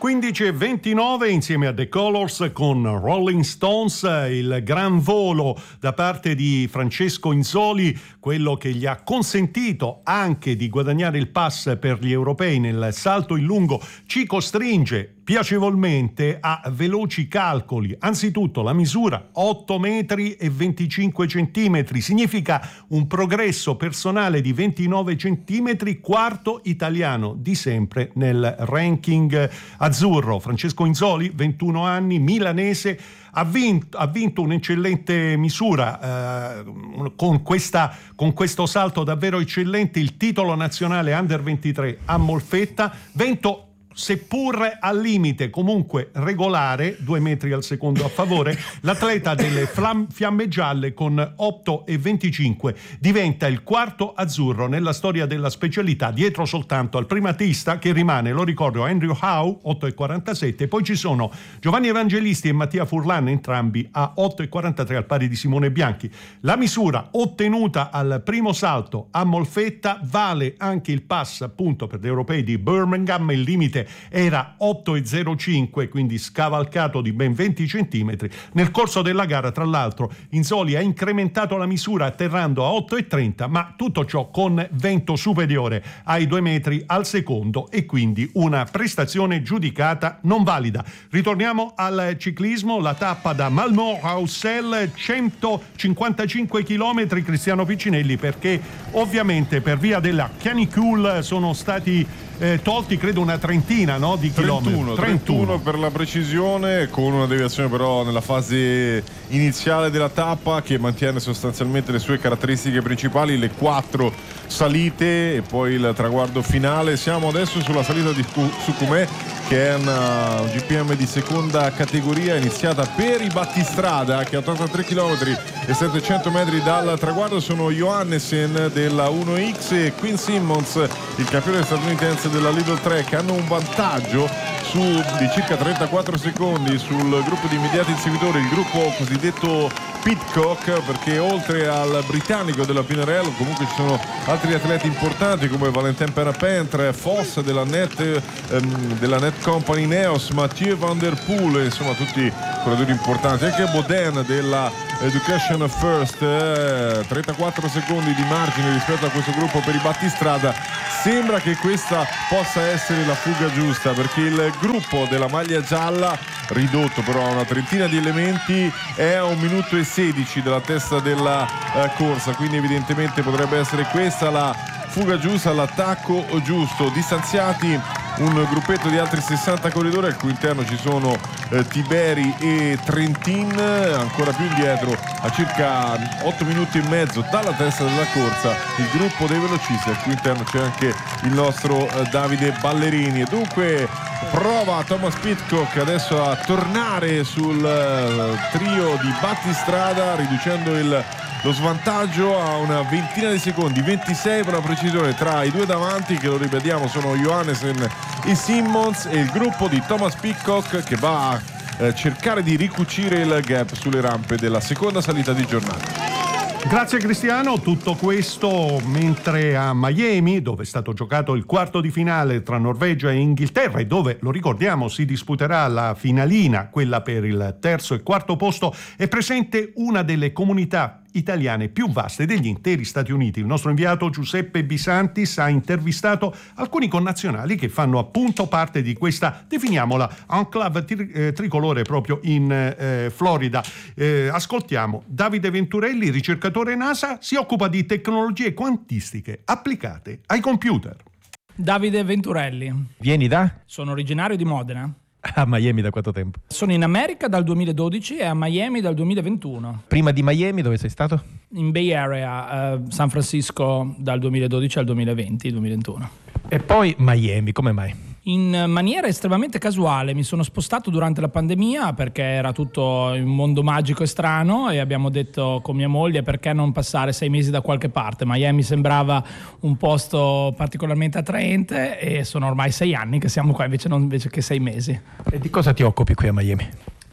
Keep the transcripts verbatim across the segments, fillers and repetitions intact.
quindici e ventinove insieme a The Colors con Rolling Stones, il gran volo da parte di Francesco Inzoli, quello che gli ha consentito anche di guadagnare il pass per gli europei nel salto in lungo, ci costringe piacevolmente a veloci calcoli. Anzitutto la misura otto metri e venticinque centimetri significa un progresso personale di ventinove centimetri, quarto italiano di sempre nel ranking azzurro. Francesco Inzoli, ventuno anni, milanese, ha vinto, ha vinto un'eccellente misura eh, con, questa, con questo salto davvero eccellente, il titolo nazionale Under ventitré a Molfetta, vento seppur al limite comunque regolare, due metri al secondo a favore. L'atleta delle flam- fiamme gialle con otto e venticinque diventa il quarto azzurro nella storia della specialità, dietro soltanto al primatista che rimane, lo ricordo, Andrew Howe otto e quarantasette, poi ci sono Giovanni Evangelisti e Mattia Furlan, entrambi a otto e quarantatré al pari di Simone Bianchi. La misura ottenuta al primo salto a Molfetta vale anche il pass appunto per gli europei di Birmingham, il limite era otto e zero cinque, quindi scavalcato di ben venti centimetri. Nel corso della gara, tra l'altro, Inzoli ha incrementato la misura atterrando a otto e trenta, ma tutto ciò con vento superiore ai due metri al secondo e quindi una prestazione giudicata non valida. Ritorniamo al ciclismo, la tappa da Malmö a Ussel, centocinquantacinque chilometri, Cristiano Piccinelli, perché ovviamente per via della canicule sono stati Eh, tolti credo una trentina, no, di chilometri. trentuno, trentuno per la precisione, con una deviazione però nella fase iniziale della tappa che mantiene sostanzialmente le sue caratteristiche principali, le quattro salite e poi il traguardo finale. Siamo adesso sulla salita di Sucumè, che è una G P M di seconda categoria iniziata per i battistrada, che a ottantatré chilometri e settecento metri dal traguardo sono Johannesen della uno X e Quinn Simmons, il campione statunitense della Lidl Trek. Hanno un vantaggio su, di circa trentaquattro secondi sul gruppo di immediati inseguitori, il gruppo cosiddetto Pitcock, perché oltre al britannico della Pinarello comunque ci sono altri atleti importanti come Valentin Perrapentre, Foss della Net, ehm, della Net Company Neos, Mathieu Van Der Poel, insomma tutti corridori importanti, anche Boden della Education First, eh, trentaquattro secondi di margine rispetto a questo gruppo per i battistrada. Sembra che questa possa essere la fuga giusta, perché il gruppo della maglia gialla, ridotto però a una trentina di elementi, è a un minuto e sedici dalla testa della eh, corsa, quindi evidentemente potrebbe essere questa la fuga giusta, l'attacco giusto. Distanziati un gruppetto di altri sessanta corridori, al cui interno ci sono eh, Tiberi e Trentin, ancora più indietro a circa otto minuti e mezzo dalla testa della corsa il gruppo dei velocisti, al cui interno c'è anche il nostro eh, Davide Ballerini. E dunque prova Thomas Pitcock adesso a tornare sul eh, trio di battistrada, riducendo il lo svantaggio a una ventina di secondi, ventisei per la precisione, tra i due davanti, che lo ripetiamo sono Johannesen e Simmons, e il gruppo di Thomas Pitcock che va a eh, cercare di ricucire il gap sulle rampe della seconda salita di giornata. Grazie Cristiano, tutto questo mentre a Miami, dove è stato giocato il quarto di finale tra Norvegia e Inghilterra e dove, lo ricordiamo, si disputerà la finalina, quella per il terzo e quarto posto, è presente una delle comunità italiane più vaste degli interi Stati Uniti. Il nostro inviato Giuseppe Bisantis ha intervistato alcuni connazionali che fanno appunto parte di questa, definiamola, enclave tri- eh, tricolore proprio in eh, Florida. Eh, ascoltiamo Davide Venturelli, ricercatore NASA, si occupa di tecnologie quantistiche applicate ai computer. Davide Venturelli. Vieni da? Sono originario di Modena. A Miami da quanto tempo? Sono in America dal duemiladodici e a Miami dal duemilaventuno. Prima di Miami dove sei stato? In Bay Area, uh, San Francisco dal duemiladodici al duemilaventi, duemilaventuno. E poi Miami, come mai? In maniera estremamente casuale mi sono spostato durante la pandemia perché era tutto un mondo magico e strano, e abbiamo detto con mia moglie perché non passare sei mesi da qualche parte. Miami sembrava un posto particolarmente attraente e sono ormai sei anni che siamo qua invece, non invece che sei mesi. E di cosa ti occupi qui a Miami?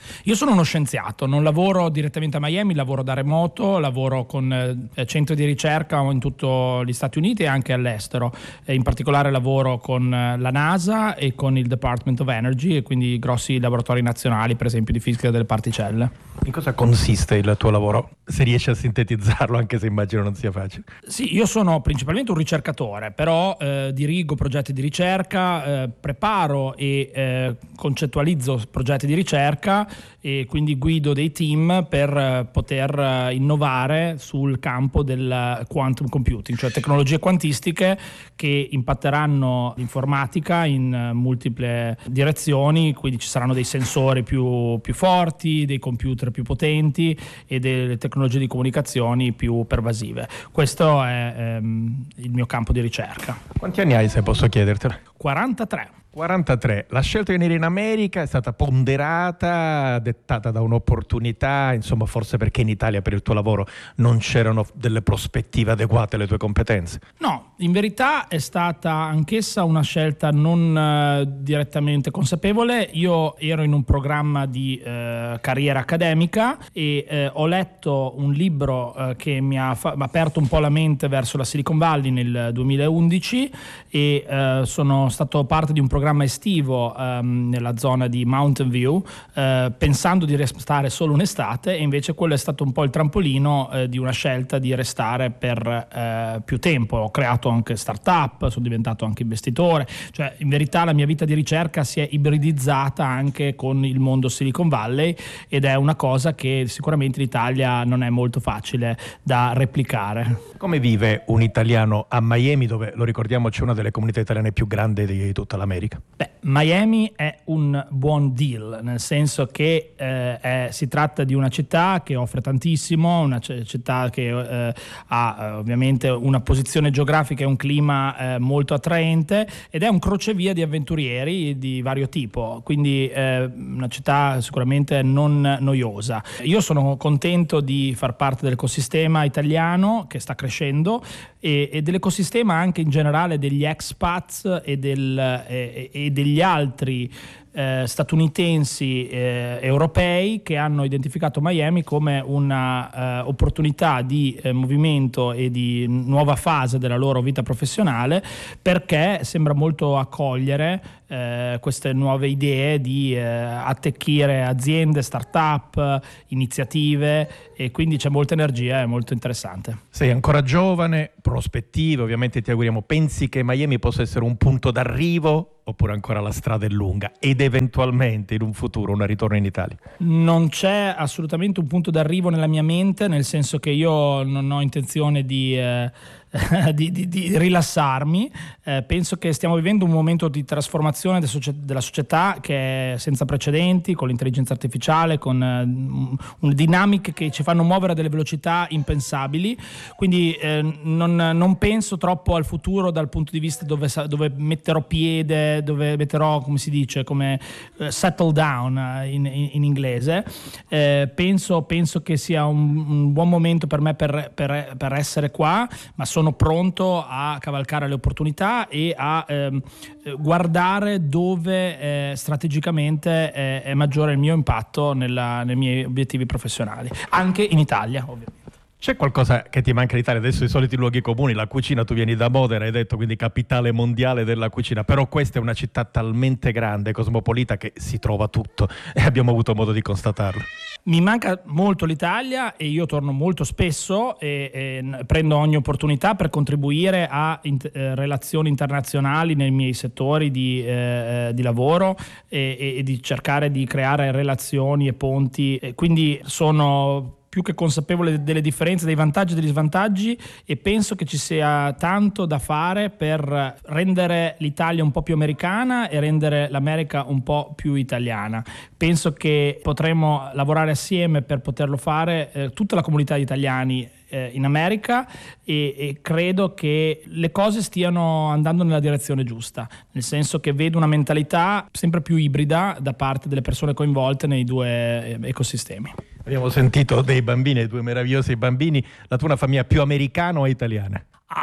Io sono uno scienziato, non lavoro direttamente a Miami, lavoro da remoto, lavoro con eh, centri di ricerca in tutti gli Stati Uniti e anche all'estero. E in particolare lavoro con eh, la NASA e con il Department of Energy, e quindi grossi laboratori nazionali, per esempio di fisica delle particelle. In cosa consiste il tuo lavoro? Se riesci a sintetizzarlo, anche se immagino non sia facile. Sì, io sono principalmente un ricercatore, però eh, dirigo progetti di ricerca, eh, preparo e eh, concettualizzo progetti di ricerca e quindi guido dei team per eh, poter eh, innovare sul campo del quantum computing, cioè tecnologie quantistiche che impatteranno l'informatica in eh, multiple direzioni, quindi ci saranno dei sensori più, più forti, dei computer più potenti e delle tecnologie di comunicazioni più pervasive. Questo è ehm, il mio campo di ricerca. Quanti anni hai, se posso chiedertelo? quarantatré. quarantatré. La scelta di venire in America è stata ponderata, dettata da un'opportunità, insomma, forse perché in Italia per il tuo lavoro non c'erano delle prospettive adeguate alle tue competenze? No, in verità è stata anch'essa una scelta non eh, direttamente consapevole. Io ero in un programma di eh, carriera accademica e eh, ho letto un libro eh, che mi ha fa- aperto un po' la mente verso la Silicon Valley nel duemilaundici e eh, sono stato parte di un programma estivo ehm, nella zona di Mountain View, eh, pensando di restare solo un'estate, e invece quello è stato un po' il trampolino eh, di una scelta di restare per eh, più tempo. Ho creato anche startup, sono diventato anche investitore, cioè in verità la mia vita di ricerca si è ibridizzata anche con il mondo Silicon Valley, ed è una cosa che sicuramente in Italia non è molto facile da replicare. Come vive un italiano a Miami, dove, lo ricordiamo, c'è una delle comunità italiane più grandi di tutta l'America? Beh, Miami è un buon deal, nel senso che eh, è, si tratta di una città che offre tantissimo, una c- città che eh, ha eh, ovviamente una posizione geografica e un clima eh, molto attraente, ed è un crocevia di avventurieri di vario tipo, quindi eh, una città sicuramente non noiosa. Io sono contento di far parte dell'ecosistema italiano che sta crescendo e, e dell'ecosistema anche in generale degli expats e, del, e, e degli altri eh, statunitensi eh, europei che hanno identificato Miami come una eh, opportunità di eh, movimento e di nuova fase della loro vita professionale, perché sembra molto accogliere eh, queste nuove idee di eh, attecchire aziende, start-up, iniziative, e quindi c'è molta energia, è molto interessante. Sei ancora giovane, prospettive, ovviamente ti auguriamo. Pensi che Miami possa essere un punto d'arrivo oppure ancora la strada è lunga ed eventualmente in un futuro un ritorno in Italia? Non c'è assolutamente un punto d'arrivo nella mia mente, nel senso che io non ho intenzione di, eh, di, di, di rilassarmi. Eh, penso che stiamo vivendo un momento di trasformazione de socie- della società che è senza precedenti, con l'intelligenza artificiale, con eh, un, dinamiche che ci fanno muovere a delle velocità impensabili, quindi eh, non, non penso troppo al futuro dal punto di vista dove, dove metterò piede, dove metterò, come si dice, come uh, settle down uh, in, in, in inglese. Eh, penso, penso che sia un, un buon momento per me per, per, per essere qua, ma sono pronto a cavalcare le opportunità e a ehm, guardare dove eh, strategicamente è, è maggiore il mio impatto nella, nei miei obiettivi professionali, anche in Italia ovviamente. C'è qualcosa che ti manca in Italia? Adesso i soliti luoghi comuni, la cucina, tu vieni da Modena, hai detto, quindi capitale mondiale della cucina, però questa è una città talmente grande, cosmopolita, che si trova tutto e abbiamo avuto modo di constatarlo. Mi manca molto l'Italia e io torno molto spesso e, e prendo ogni opportunità per contribuire a in, eh, relazioni internazionali nei miei settori di, eh, di lavoro e, e di cercare di creare relazioni e ponti, e quindi sono più che consapevole delle differenze, dei vantaggi e degli svantaggi, e penso che ci sia tanto da fare per rendere l'Italia un po' più americana e rendere l'America un po' più italiana. Penso che potremo lavorare assieme per poterlo fare, eh, tutta la comunità di italiani eh, in America, e, e credo che le cose stiano andando nella direzione giusta, nel senso che vedo una mentalità sempre più ibrida da parte delle persone coinvolte nei due ecosistemi. Abbiamo sentito dei bambini, due meravigliosi bambini. La tua è una famiglia più americana o italiana? Ah,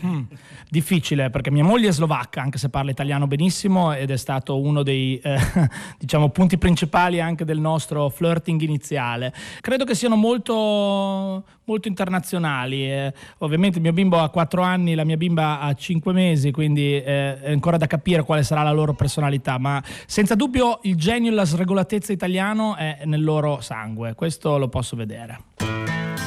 Mm, difficile, perché mia moglie è slovacca, anche se parla italiano benissimo, ed è stato uno dei eh, diciamo punti principali anche del nostro flirting iniziale. Credo che siano molto, molto internazionali. Eh, ovviamente il mio bimbo ha quattro anni, la mia bimba ha cinque mesi, quindi eh, è ancora da capire quale sarà la loro personalità, ma senza dubbio il genio e la sregolatezza italiano è nel loro sangue, questo lo posso vedere.